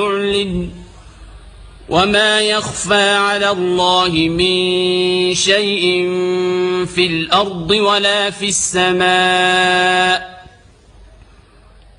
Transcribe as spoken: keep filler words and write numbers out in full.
يعلن وما يخفى على الله من شيء في الأرض ولا في السماء